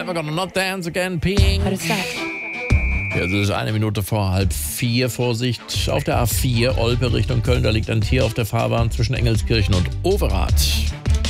Never Gonna Not Dance Again, Pink. What is that? Ja, es ist 1 Minute vor 3:30. Vorsicht auf der A4, Olpe Richtung Köln. Da liegt ein Tier auf der Fahrbahn zwischen Engelskirchen und Overath.